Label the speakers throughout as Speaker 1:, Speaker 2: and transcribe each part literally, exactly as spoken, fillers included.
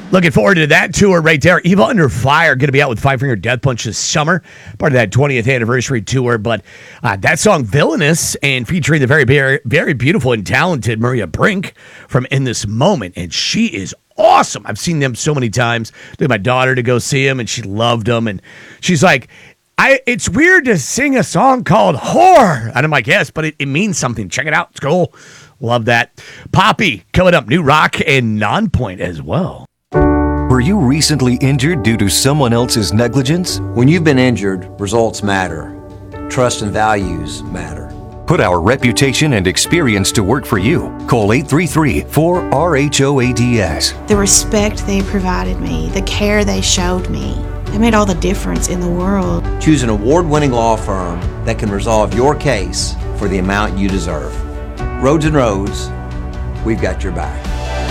Speaker 1: Looking forward to that tour right there. Eva Under Fire going to be out with Five Finger Death Punch this summer, part of that twentieth anniversary tour. But uh, that song Villainous, and featuring the very, very, very beautiful and talented Maria Brink from In This Moment, and she is awesome. I've seen them so many times. Took my daughter to go see them, and she loved them. And she's like, I, it's weird to sing a song called Whore. And I'm like, yes, but it, it means something. Check it out. It's cool. Love that. Poppy coming up. New rock and Non-Point as well.
Speaker 2: Were you recently injured due to someone else's negligence?
Speaker 3: When you've been injured, results matter. Trust and values matter.
Speaker 2: Put our reputation and experience to work for you. Call eight three three, four R H O A D S.
Speaker 4: The respect they provided me, the care they showed me, it made all the difference in the world.
Speaker 3: Choose an award-winning law firm that can resolve your case for the amount you deserve. Rhodes and Rhodes, we've got your back.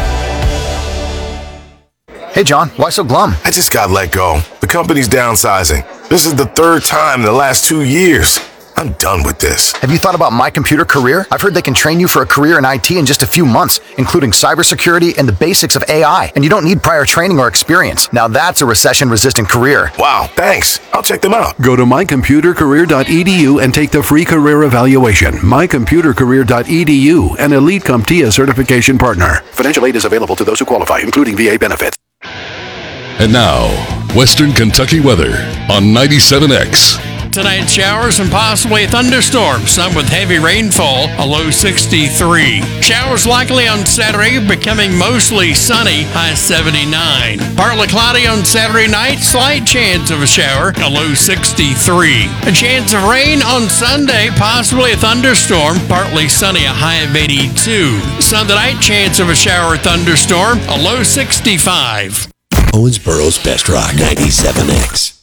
Speaker 5: Hey, John, why so glum?
Speaker 6: I just got let go. The company's downsizing. This is the third time in the last two years. I'm done with this.
Speaker 5: Have you thought about My Computer Career? I've heard they can train you for a career in I T in just a few months, including cybersecurity and the basics of A I. And you don't need prior training or experience. Now that's a recession-resistant career.
Speaker 6: Wow, thanks. I'll check them out.
Speaker 7: Go to my computer career dot e d u and take the free career evaluation. my computer career dot e d u, an Elite CompTIA certification partner. Financial aid is available to those who qualify, including V A benefits.
Speaker 8: And now, Western Kentucky weather on ninety-seven X.
Speaker 9: Tonight, showers and possibly thunderstorms, some with heavy rainfall, a low sixty-three. Showers likely on Saturday, becoming mostly sunny, high seventy-nine. Partly cloudy on Saturday night, slight chance of a shower, a low sixty-three. A chance of rain on Sunday, possibly a thunderstorm, partly sunny, a high of eighty-two. Sunday night, chance of a shower or thunderstorm, a low sixty-five.
Speaker 10: Owensboro's Best Rock, ninety-seven X.